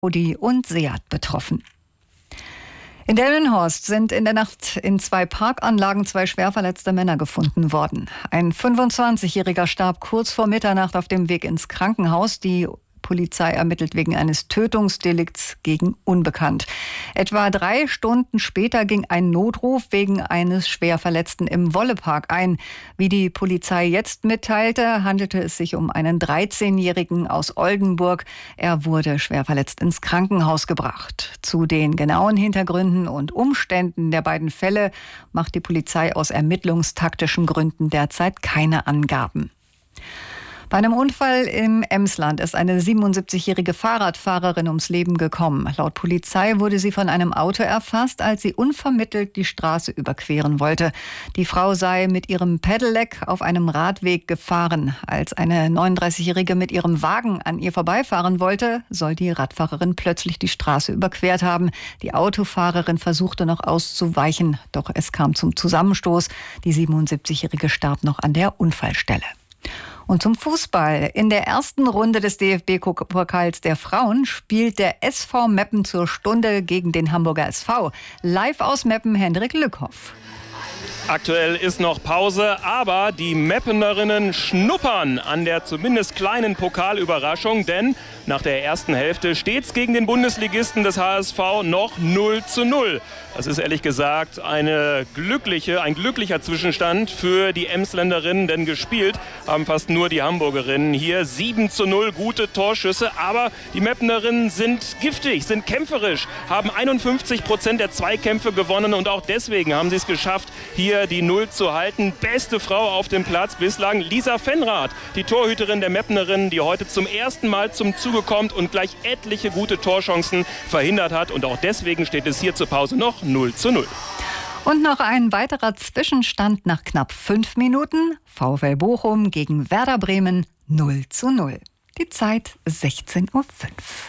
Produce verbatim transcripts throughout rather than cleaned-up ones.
Audi und Seat betroffen. In Delmenhorst sind in der Nacht in zwei Parkanlagen zwei schwer verletzte Männer gefunden worden. Ein fünfundzwanzigjähriger starb kurz vor Mitternacht auf dem Weg ins Krankenhaus. Die Polizei ermittelt wegen eines Tötungsdelikts gegen Unbekannt. Etwa drei Stunden später ging ein Notruf wegen eines Schwerverletzten im Wollepark ein. Wie die Polizei jetzt mitteilte, handelte es sich um einen dreizehnjährigen aus Oldenburg. Er wurde schwerverletzt ins Krankenhaus gebracht. Zu den genauen Hintergründen und Umständen der beiden Fälle macht die Polizei aus ermittlungstaktischen Gründen derzeit keine Angaben. Bei einem Unfall im Emsland ist eine siebenundsiebzigjährige Fahrradfahrerin ums Leben gekommen. Laut Polizei wurde sie von einem Auto erfasst, als sie unvermittelt die Straße überqueren wollte. Die Frau sei mit ihrem Pedelec auf einem Radweg gefahren. Als eine neununddreißigjährige mit ihrem Wagen an ihr vorbeifahren wollte, soll die Radfahrerin plötzlich die Straße überquert haben. Die Autofahrerin versuchte noch auszuweichen, doch es kam zum Zusammenstoß. Die siebenundsiebzigjährige starb noch an der Unfallstelle. Und zum Fußball. In der ersten Runde des D F B-Pokals der Frauen spielt der S V Meppen zur Stunde gegen den Hamburger S V. Live aus Meppen, Hendrik Lückhoff. Aktuell ist noch Pause, aber die Meppenerinnen schnuppern an der zumindest kleinen Pokalüberraschung, denn nach der ersten Hälfte steht es gegen den Bundesligisten des H S V noch null zu null. Das ist ehrlich gesagt eine glückliche, ein glücklicher Zwischenstand für die Emsländerinnen, denn gespielt haben fast nur die Hamburgerinnen. Hier sieben zu null, gute Torschüsse, aber die Meppenerinnen sind giftig, sind kämpferisch, haben einundfünfzig Prozent der Zweikämpfe gewonnen und auch deswegen haben sie es geschafft, hier die Null zu halten. Beste Frau auf dem Platz bislang, Lisa Fenrath, die Torhüterin der Meppenerinnen, die heute zum ersten Mal zum Zuge kommt und gleich etliche gute Torchancen verhindert hat. Und auch deswegen steht es hier zur Pause noch null zu null. Und noch ein weiterer Zwischenstand nach knapp fünf Minuten. VfL Bochum gegen Werder Bremen null zu null. Die Zeit sechzehn Uhr fünf.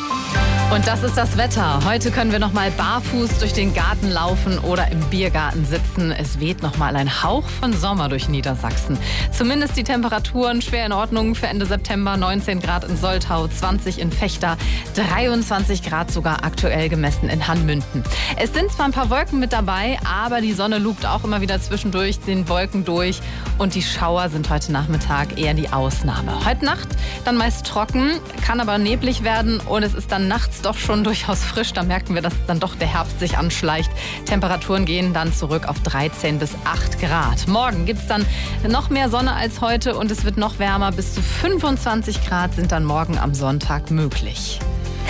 Und das ist das Wetter. Heute können wir noch mal barfuß durch den Garten laufen oder im Biergarten sitzen. Es weht noch mal ein Hauch von Sommer durch Niedersachsen. Zumindest die Temperaturen schwer in Ordnung für Ende September. neunzehn Grad in Soltau, zwanzig in Vechta, dreiundzwanzig Grad sogar aktuell gemessen in Hanmünden. Es sind zwar ein paar Wolken mit dabei, aber die Sonne lugt auch immer wieder zwischendurch den Wolken durch. Und die Schauer sind heute Nachmittag eher die Ausnahme. Heute Nacht dann meist trocken, kann aber neblig werden und es ist dann nachts doch schon durchaus frisch. Da merken wir, dass dann doch der Herbst sich anschleicht. Temperaturen gehen dann zurück auf dreizehn bis acht Grad. Morgen gibt es dann noch mehr Sonne als heute und es wird noch wärmer. Bis zu fünfundzwanzig Grad sind dann morgen am Sonntag möglich.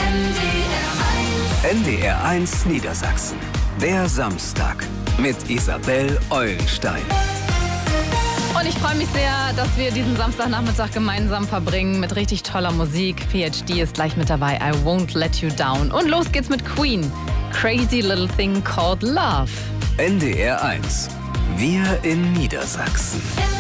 N D R eins Niedersachsen. Der Samstag mit Isabel Eulenstein. Und ich freue mich sehr, dass wir diesen Samstagnachmittag gemeinsam verbringen mit richtig toller Musik. P H D ist gleich mit dabei. I Won't Let You Down. Und los geht's mit Queen. Crazy Little Thing Called Love. N D R eins. Wir in Niedersachsen.